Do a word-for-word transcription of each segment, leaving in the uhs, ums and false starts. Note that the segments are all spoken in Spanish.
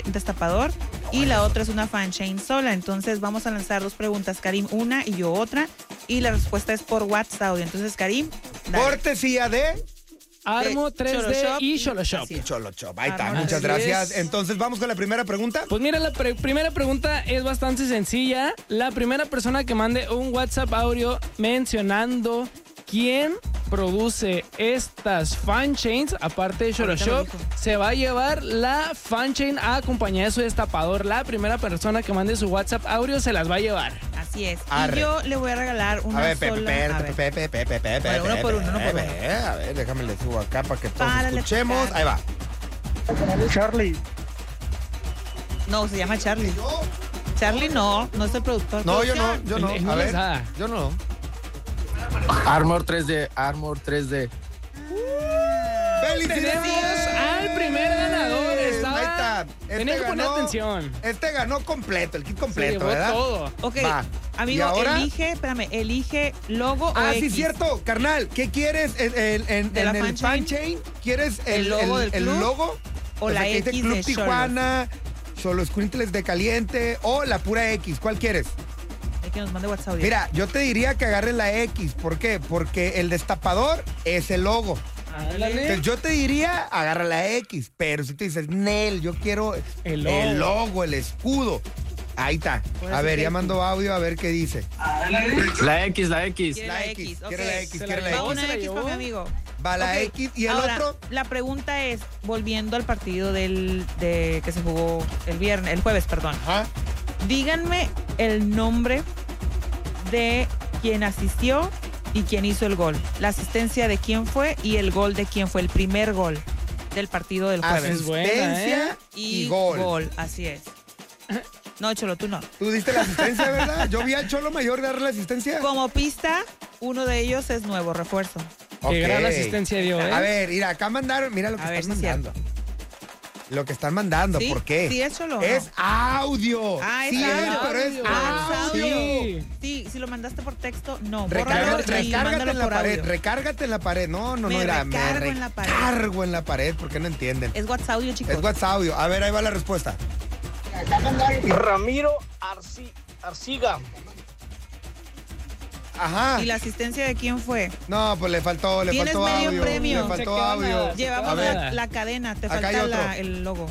destapador y la otra es una fan chain sola. Entonces vamos a lanzar dos preguntas, Karim una y yo otra, y la respuesta es por WhatsApp audio. Entonces, Karim, dale. Cortesía de Armo tres D Cholo Shop y Cholo Shop. y Cholo Shop. Ahí está, Armo muchas tres D. gracias. Es. Entonces, vamos con la primera pregunta. Pues mira, la pre- primera pregunta es bastante sencilla. La primera persona que mande un WhatsApp audio mencionando quién produce estas fan chains, aparte de Cholo Ahorita lo Shop, dijo. se va a llevar la fan chain a acompañar de su destapador. La primera persona que mande su WhatsApp audio se las va a llevar. Así es. Arre. Y yo le voy a regalar una A ver, Pepe, sola. Pepe, a ver. Pepe, Pepe, Pepe, Bueno, uno por uno, uno por Pepe. uno. A ver, déjame le subo acá para que todos Párale, escuchemos. Pepe. Ahí va. Charlie. No, se llama Charlie. Charlie no, no es el productor. No, yo no, Producción. yo no. Él- él A no ver, les da. yo no. Armor tres D, Armor tres D. Tenemos ¡Felicidades! al primer ganador. Estaba... Ahí está. Este Tenía que poner ganó- atención. Este ganó completo, el kit Se completo, llevó ¿verdad? todo. Ok, Va. amigo, ¿Y ahora? elige, espérame, elige logo Ah, o sí, X. cierto, carnal. ¿Qué quieres en, en- en- ¿De en la el fan fan chain? chain? ¿Quieres el, ¿El logo del el club? logo? O la sea, que dice X Club de Xolos. Tijuana, Solo Squinkles de Caliente o la pura X. ¿Cuál quieres? Hay que nos mande WhatsApp. audio. Mira, yo te diría que agarres la X. ¿Por qué? Porque el destapador es el logo. Ándale. Entonces yo te diría, agarra la X. Pero si tú dices, Nel, yo quiero El logo. el, logo, el escudo. Ahí está. Puede A ser ver, que ya X. mandó audio a ver qué dice. La X, la X. Quiere la la X, X. quiere ok. la X, Se quiere la la Va llevó, X. una se la X para llevó. mi amigo. Va la Ok, X y el ahora, otro. La pregunta es, volviendo al partido del de que se jugó el viernes, el jueves, perdón. Ajá. Díganme el nombre de quien asistió y quién hizo el gol. La asistencia de quién fue y el gol de quién fue, el primer gol del partido del jueves. es buena, Asistencia ¿eh? y, gol. así es. No, Cholo, tú no. Tú diste la asistencia, ¿verdad? Yo vi al Cholo Mayor dar la asistencia. Como pista, uno de ellos es nuevo, refuerzo. Ok. Qué gran asistencia dio, ¿eh? A ver, mira, acá mandaron, mira lo que A ver están si es mandando. Lo que están mandando, ¿Sí? ¿por qué? ¿Sí es Cholo o no? Es audio. Ah, es sí, audio. pero es audio. Sí. Sí, si lo mandaste por texto, no. Recárgate, Bórralo y recárgate mándalo en la por pared, audio. recárgate en la pared. No, no, Me no, era, recargo me en la pared. recargo en la pared, porque no entienden. Es WhatsApp audio, chicos. Es WhatsApp audio. A ver, ahí va la respuesta. Ramiro Arci- Arciga. Ajá. ¿Y la asistencia de quién fue? No, pues le faltó, le Tienes faltó medio audio. premio. Le faltó Se quedó audio. nada. Llevamos A ver. la, la cadena, te Acá hay falta otro. la- el logo.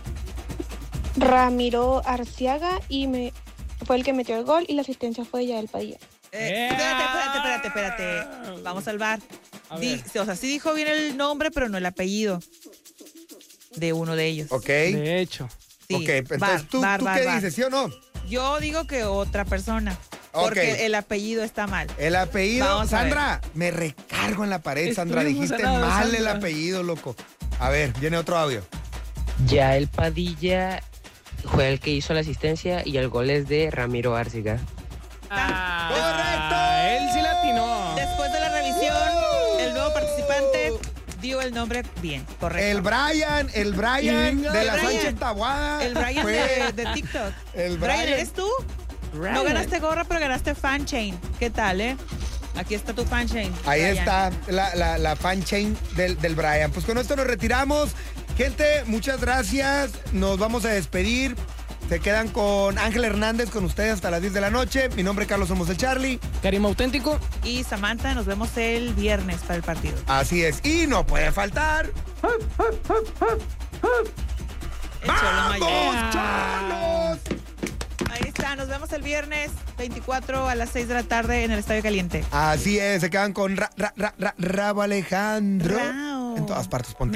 Ramiro Arciaga y me fue el que metió el gol y la asistencia fue de Yael Padilla. Eh, espérate, espérate, espérate, espérate. Vamos al bar. A Di- ver. o sea, sí dijo bien el nombre, pero no el apellido de uno de ellos. Ok. De hecho. Sí, Ok, entonces bar, tú, bar, ¿tú bar, qué bar. dices, sí o no? Yo digo que otra persona. Porque Ok. el apellido está mal. El apellido, Vamos a Sandra, me recargo en la pared, Sandra. Estuvimos Dijiste al lado, mal el Sandra. apellido, loco. A ver, viene otro audio. Yael Padilla fue el que hizo la asistencia y el gol es de Ramiro Arciga. Ah, ¡Correcto! Él sí latinó. Después de la revisión, el nuevo participante dio el nombre bien, correcto. El Brian, el Brian Inga. de la El Brian. Sánchez Tabuada. El Brian fue de, de TikTok. El Brian, Brian. ¿eres tú? No ganaste gorra, pero ganaste fan chain. ¿Qué tal, eh? Aquí está tu fan chain. Ahí Brian. está la, la, la fan chain del, del Brian. Pues con esto nos retiramos. Gente, muchas gracias. Nos vamos a despedir. Se quedan con Ángel Hernández con ustedes hasta las diez de la noche. Mi nombre es Carlos Somos el Charlie. Karim Auténtico. Y Samantha, nos vemos el viernes para el partido. Así es. Y no puede faltar. El Cholo Mayor. ¡Vamos, cholos! Ahí está, nos vemos el viernes veinticuatro a las seis de la tarde en el Estadio Caliente. Así es. Se quedan con Ra, Ra, Ra, Ra- Rabo Alejandro. Rao. En todas partes, ponte.